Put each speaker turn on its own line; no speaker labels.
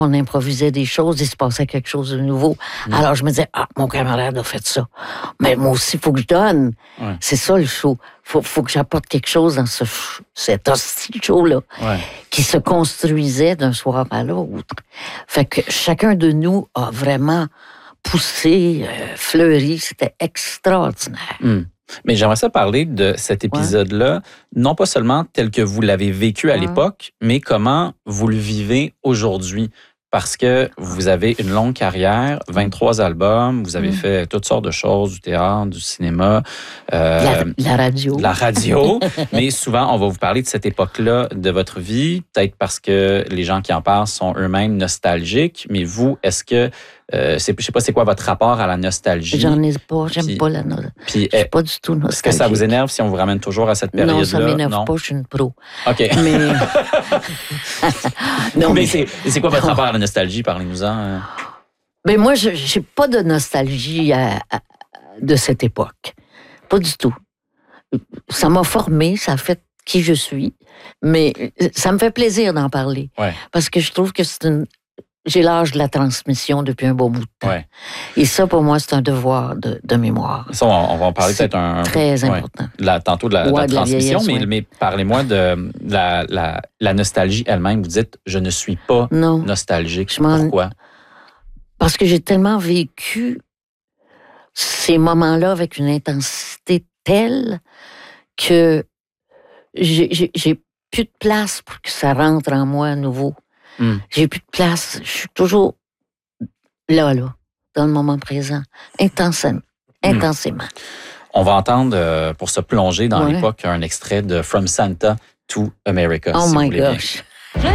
On improvisait des choses, il se passait quelque chose de nouveau. Alors, je me disais, mon camarade a fait ça. Mais moi aussi, il faut que je donne.
Ouais.
C'est ça, le show. Faut que j'apporte quelque chose dans cet hostie show-là, qui se construisait d'un soir à l'autre. Fait que chacun de nous a vraiment poussé, fleuri. C'était extraordinaire.
Mais j'aimerais ça parler de cet épisode-là, non pas seulement tel que vous l'avez vécu à l'époque, mais comment vous le vivez aujourd'hui. Parce que vous avez une longue carrière, 23 albums, vous avez fait toutes sortes de choses, du théâtre, du cinéma.
La radio.
La radio. Mais souvent, on va vous parler de cette époque-là de votre vie, peut-être parce que les gens qui en parlent sont eux-mêmes nostalgiques. Mais vous, est-ce que... je sais pas c'est quoi votre rapport à la nostalgie?
J'en ai pas, j'aime pas la nostalgie. Je suis pas du tout nostalgique.
Est-ce que ça vous énerve si on vous ramène toujours à cette période-là?
Non, ça m'énerve pas, je suis une pro.
OK.
Mais...
non, mais c'est quoi votre rapport à la nostalgie? Parlez-nous-en.
Ben moi, j'ai pas de nostalgie de cette époque. Pas du tout. Ça m'a formé, ça a fait qui je suis. Mais ça me fait plaisir d'en parler.
Ouais.
Parce que je trouve que j'ai l'âge de la transmission depuis un beau bout de temps.
Ouais.
Et ça, pour moi, c'est un devoir de mémoire.
Ça, on va en parler peut-être un...
Très important.
Tantôt de la transmission,
vieillesse,
mais parlez-moi de la nostalgie elle-même. Vous dites, je ne suis pas nostalgique. Pourquoi?
Parce que j'ai tellement vécu ces moments-là avec une intensité telle que j'ai plus de place pour que ça rentre en moi à nouveau. J'ai plus de place. Je suis toujours là, dans le moment présent, intensément.
On va entendre, pour se plonger dans l'époque, un extrait de From Santa to America.
Oh
si
my
vous voulez bien.
gosh!